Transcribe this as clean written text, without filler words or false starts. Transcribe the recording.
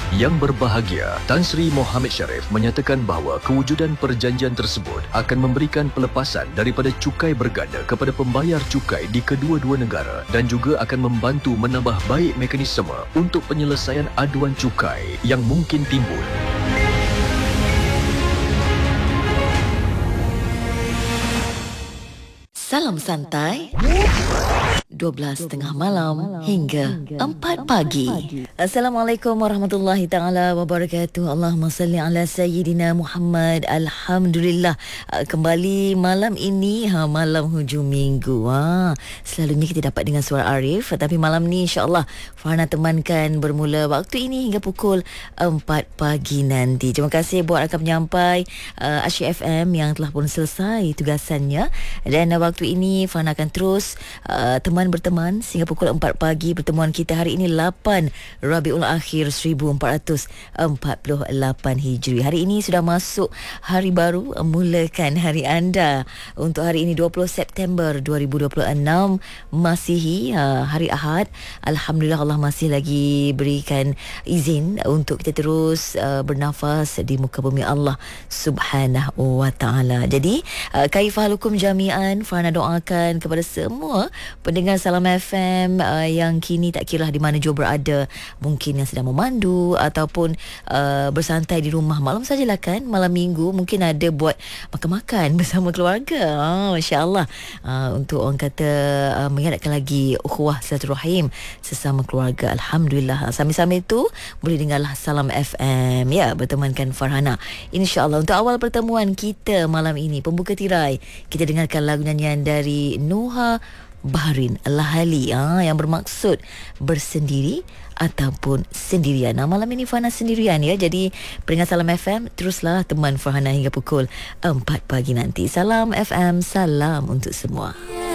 Yang berbahagia, Tan Sri Mohammed Sharif menyatakan bahawa kewujudan perjanjian tersebut akan memberikan pelepasan daripada cukai berganda kepada pembayar cukai di kedua-dua negara dan juga akan membantu menambah baik mekanisme untuk penyelesaian aduan cukai yang mungkin timbul. Salam santai 12.30 malam hingga 4 pagi. Assalamualaikum warahmatullahi taala wabarakatuh. Allahumma salli ala sayyidina Muhammad. Alhamdulillah, kembali malam ini malam hujung minggu. Selalunya kita dapat dengan suara Arif, tapi malam ni insya-Allah Farhana temankan bermula waktu ini hingga pukul 4 pagi nanti. Terima kasih buat rakan penyampai Asyik FM yang telah pun selesai tugasannya, dan waktu ini Farhana akan terus berteman sehingga pukul 4 pagi. Pertemuan kita hari ini 8 Rabiul Akhir 1448 Hijri. Hari ini sudah masuk hari baru, mulakan hari anda. Untuk hari ini 20 September 2026 Masihi, hari Ahad. Alhamdulillah, Allah masih lagi berikan izin untuk kita terus bernafas di muka bumi Allah Subhanahu wa taala. Jadi kaifahalukum jami'an. Farhana doakan kepada semua pendengar Salam FM yang kini tak kira di mana jua berada, mungkin yang sedang memandu ataupun bersantai di rumah malam sajalah kan, malam minggu mungkin ada buat makan-makan bersama keluarga. Masya-Allah, untuk orang kata mengingatkan lagi ukhuwah silaturahim sesama keluarga. Alhamdulillah, sambil-sambil itu boleh dengarlah Salam FM ya, bertemankan Farhana. InsyaAllah untuk awal pertemuan kita malam ini, pembuka tirai, kita dengarkan lagu nyanyian dari Nuha Bahrin Lahali, yang bermaksud bersendiri ataupun sendirian. Malam ini Farhana sendirian ya. Jadi pendengar Salam FM, teruslah teman Farhana hingga pukul 4 pagi nanti. Salam FM, salam untuk semua.